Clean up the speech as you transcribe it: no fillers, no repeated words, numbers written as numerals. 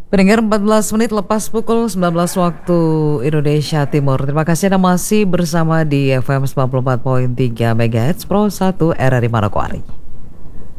Pendengar 14 menit lepas pukul 19 waktu Indonesia Timur. Terima kasih Anda masih bersama di FM 94.3 MHz Pro 1 RRI Manokwari.